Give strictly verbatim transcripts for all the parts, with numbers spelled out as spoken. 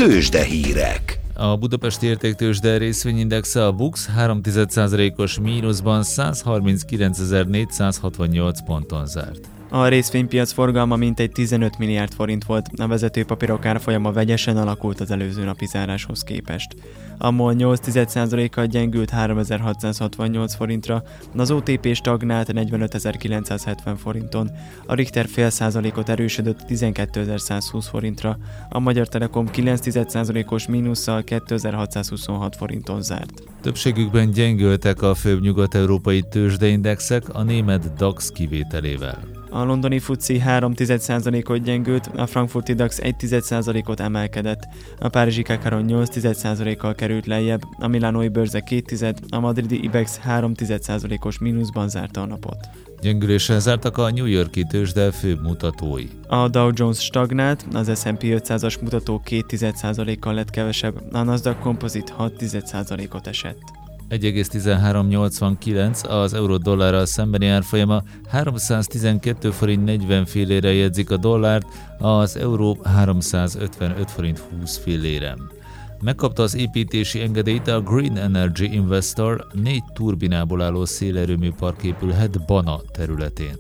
Tőzsdehírek. A budapesti értéktőzsde részvényindexe a BUX három egész egy százalékos mínuszban százharminckilencezer-négyszázhatvannyolc ponton zárt. A részvénypiac forgalma mintegy tizenöt milliárd forint volt, a vezető papírok árfolyama vegyesen alakult az előző napi záráshoz képest. A MOL nyolc egész egy százalékkal gyengült háromezer-hatszázhatvannyolc forintra, az o té pé stagnált negyvenötezer-kilencszázhetven forinton, a Richter fél százalékot erősödött tizenkétezer-százhúsz forintra, a Magyar Telekom kilenc egész egy százalékos mínusszal kétezer-hatszázhuszonhat forinton zárt. Többségükben gyengültek a főbb nyugat-európai tőzsdeindexek, a német DAX kivételével. A londoni FTSE három egész egy százalékot gyengült, a frankfurti DAX egy egész egy százalékot emelkedett, a párizsi Kakaron nyolc egész egy százalékkal került lejjebb, a milánói bőrze két tized, a madridi IBEX három egész egy százalékos mínuszban zárta a napot. Gyengüléssel zártak a New York-i tőzsde főbb mutatói. A Dow Jones stagnált, az es and pé ötszázas mutató két egész egy százalékkal lett kevesebb, a Nasdaq Composite hat egész egy százalékot esett. egy egész tizenhárom nyolcvankilenc az euró-dollárral szembeni árfolyama, háromszáztizenkét forint negyven fillére jegyzik a dollárt, az euró háromszázötvenöt forint húsz fillére. Megkapta az építési engedélyt a Green Energy Investor, négy turbinából álló szélerőműpark épülhet Bana területén.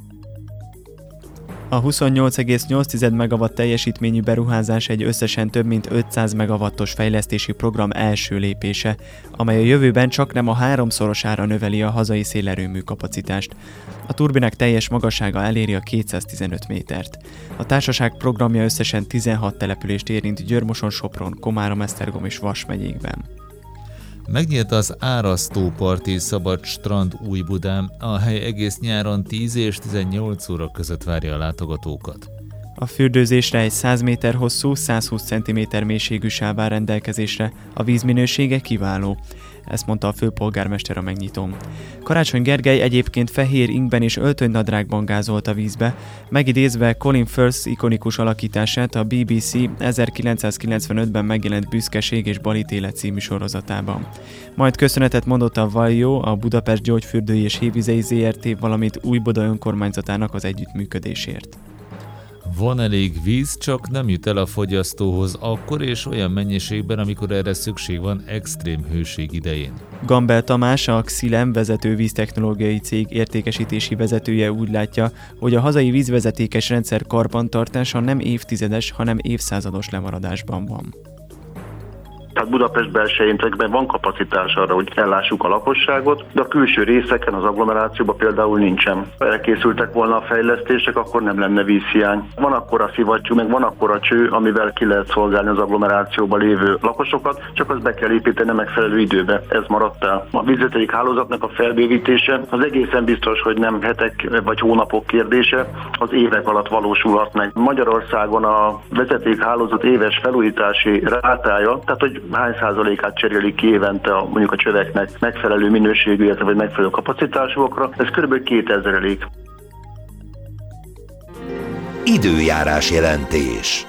A huszonnyolc egész nyolc megawatt teljesítményű beruházás egy összesen több mint ötszáz megawattos fejlesztési program első lépése, amely a jövőben csaknem a háromszorosára növeli a hazai szélerőmű kapacitást. A turbinák teljes magassága eléri a kétszáztizenöt métert. A társaság programja összesen tizenhat települést érint Győr-Moson, Sopron, Komárom, Esztergom és Vas megyékben. Megnyílt az Árasztóparti Szabad Strand Újbudán, a hely egész nyáron tíz és tizennyolc óra között várja a látogatókat. A fürdőzésre egy száz méter hosszú, százhúsz centiméter mélységű sáv áll rendelkezésre, a vízminősége kiváló. Ezt mondta a főpolgármester a megnyitón. Karácsony Gergely egyébként fehér ingben és öltönynadrágban gázolt a vízbe, megidézve Colin Firth ikonikus alakítását a bé bé cé ezerkilencszázkilencvenötben megjelent Büszkeség és Balítélet című sorozatában. Majd köszönetet mondott a Valjó, a Budapest Gyógyfürdői és Hévizei zé er té, valamint Újbuda önkormányzatának az együttműködésért. Van elég víz, csak nem jut el a fogyasztóhoz akkor és olyan mennyiségben, amikor erre szükség van extrém hőség idején. Gambel Tamás, a Xylem vezető víztechnológiai cég értékesítési vezetője úgy látja, hogy a hazai vízvezetékes rendszer karbantartása nem évtizedes, hanem évszázados lemaradásban van. Tehát Budapest belsején van kapacitás arra, hogy ellássuk a lakosságot, de a külső részeken, az agglomerációban például nincsen. Ha elkészültek volna a fejlesztések, akkor nem lenne vízhiány. Van akkora szivattyú, meg van akkora cső, amivel ki lehet szolgálni az agglomerációban lévő lakosokat, csak azt be kell építeni a megfelelő időbe. Ez maradt el. A vízvezeték hálózatnak a felbővítése az egészen biztos, hogy nem hetek vagy hónapok kérdése, az évek alatt valósulhat meg. Magyarországon a vezetékhálózat éves felújítási rátája, tehát hogy hány százalékát cserélik ki évente a, mondjuk a csöveknek megfelelő minőségű, illetve vagy megfelelő kapacitásokra, ez kb. kétezer-ig. Időjárás jelentés.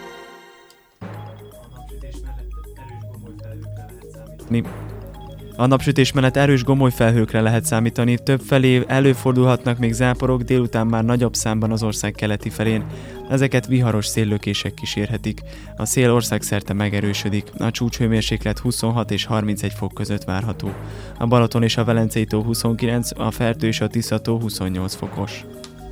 A napsütés mellett erős gomolyfelhőkre lehet számítani, többfelé előfordulhatnak még záporok, délután már nagyobb számban az ország keleti felén. Ezeket viharos széllökések kísérhetik. A szél országszerte megerősödik, a csúcshőmérséklet huszonhat és harmincegy fok között várható. A Balaton és a Velencei tó huszonkilenc, a Fertő és a Tisza tó huszonnyolc fokos.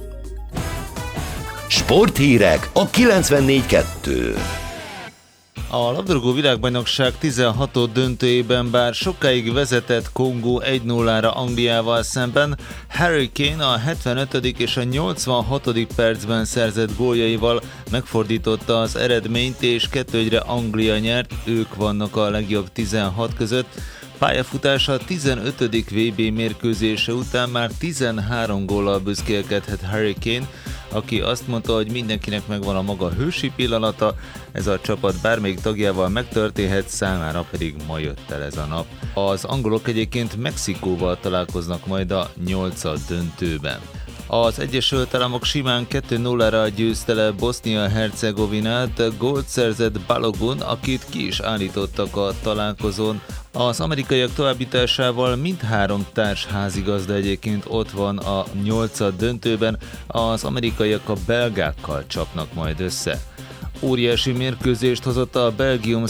Sporthírek a kilencvennégy kettő. A labdarúgó világbajnokság tizenhatodik döntőjében bár sokáig vezetett Kongó egy nullára Angliával szemben, Harry Kane a hetvenötödik és a nyolcvanhatodik percben szerzett góljaival megfordította az eredményt, és kettő egyre Anglia nyert, ők vannak a legjobb tizenhat között. Pályafutása tizenötödik vé bé mérkőzése után már tizenhárom góllal büszkélkedhet Harry Kane, aki azt mondta, hogy mindenkinek megvan a maga hősi pillanata, ez a csapat bármelyik tagjával megtörténhet, számára pedig ma jött el ez a nap. Az angolok egyébként Mexikóval találkoznak majd a nyolcad döntőben. Az Egyesült Államok simán kettő nullára győzte le Bosznia-Hercegovinát, gólt szerzett Balogun, akit ki is állítottak a találkozón. Az amerikaiak továbbításával mindhárom társ házigazda egyébként ott van a nyolcad döntőben, az amerikaiak a belgákkal csapnak majd össze. Óriási mérkőzést hozott a Belgium